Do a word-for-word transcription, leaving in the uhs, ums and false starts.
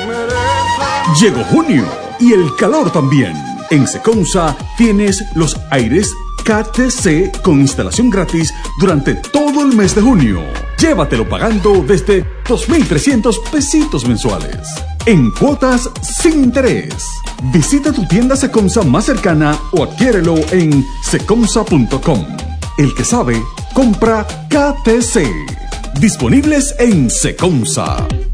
Llegó junio y el calor también. En Seconsa tienes los aires K T C con instalación gratis durante todo el mes de junio. Llévatelo pagando desde dos mil trescientos pesitos mensuales. En cuotas sin interés. Visita tu tienda Seconsa más cercana o adquiérelo en seconsa punto com. El que sabe, compra K T C. Disponibles en Seconsa.